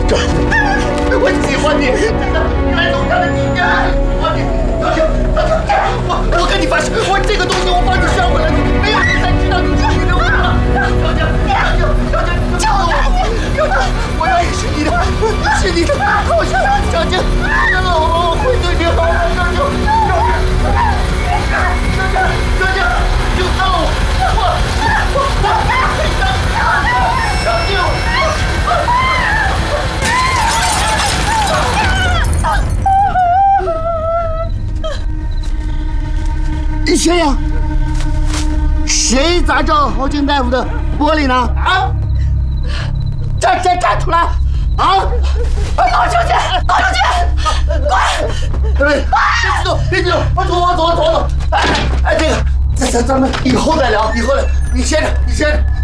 我喜欢你，真的，你来走上的今天，我喜欢你，我跟你发誓，我这个东西我帮你捎回来，没有人再知道你是你的我了。小姐，救我！我要也是你的，是你的，好想小姐，我会对你好的，小姐，就到我，谁呀？谁砸着郝静大夫的玻璃呢？啊！站出来！啊！郝小姐，滚！别激动，我走。哎，这个，咱们以后再聊，你先着。